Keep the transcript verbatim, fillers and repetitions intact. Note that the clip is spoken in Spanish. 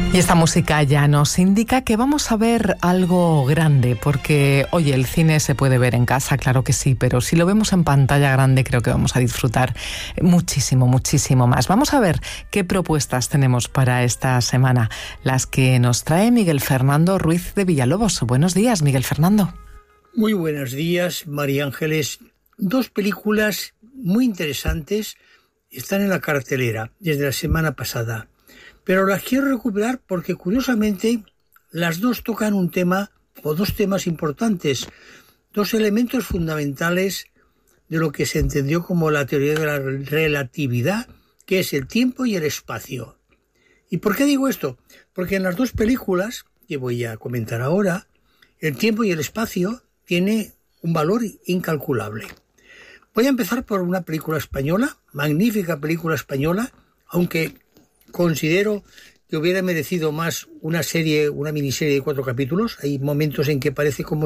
Y esta música ya nos indica que vamos a ver algo grande, porque, oye, el cine se puede ver en casa, claro que sí, pero si lo vemos en pantalla grande creo que vamos a disfrutar muchísimo, muchísimo más. Vamos a ver qué propuestas tenemos para esta semana, las que nos trae Miguel Fernando Ruiz de Villalobos. Buenos días, Miguel Fernando. Muy buenos días, María Ángeles. Dos películas muy interesantes están en la cartelera desde la semana pasada. Pero las quiero recuperar porque, curiosamente, las dos tocan un tema, o dos temas importantes, dos elementos fundamentales de lo que se entendió como la teoría de la relatividad, que es el tiempo y el espacio. ¿Y por qué digo esto? Porque en las dos películas, que voy a comentar ahora, el tiempo y el espacio tiene un valor incalculable. Voy a empezar por una película española, magnífica película española, aunque considero que hubiera merecido más una serie, una miniserie de cuatro capítulos. Hay momentos en que parece como